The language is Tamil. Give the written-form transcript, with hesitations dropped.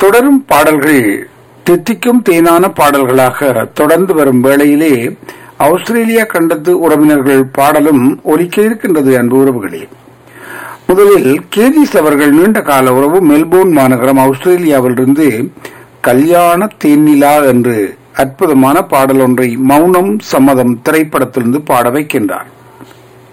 தொடரும் பாடல்கள் தித்திக்கும் தேனான பாடல்களாக தொடர்ந்து வரும் வேளையிலே ஆஸ்திரேலியா கண்டத்து உறவினர்கள் பாடலும் ஒலிக்க இருக்கின்றது. அன்பு உறவுகளே, முதலில் கேதிஸ் அவர்கள் நீண்ட கால உறவு மெல்போர்ன் மாநகரம் ஆஸ்திரேலியாவிலிருந்து கல்யாண தேனிலா என்று அற்புதமான பாடல் ஒன்றை மௌனம் சம்மதம் திரைப்படத்திலிருந்து பாட வைக்கின்றார்.